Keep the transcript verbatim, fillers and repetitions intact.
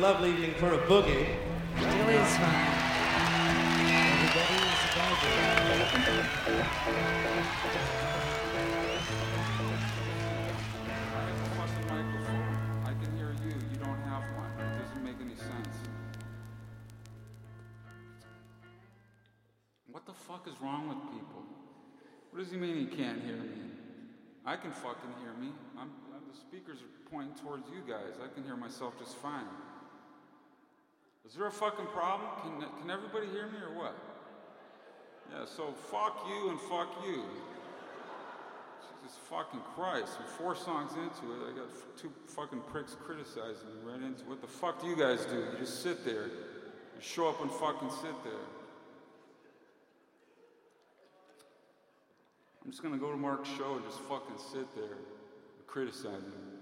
lovely evening for a boogie. Still is fun. Everybody is a bugger. I can hear you. You don't have one. It doesn't make any sense. What the fuck is wrong with people? What does he mean he can't hear me? I can fucking hear me. I'm, the speakers are pointing towards you guys. I can hear myself just fine. Is there a fucking problem? Can, can everybody hear me or what? Yeah, so fuck you and fuck you. Jesus fucking Christ. I'm four songs into it. I got two fucking pricks criticizing me right into it. What the fuck do you guys do? You just sit there. You show up and fucking sit there. I'm just gonna go to Mark's show and just fucking sit there and criticize him.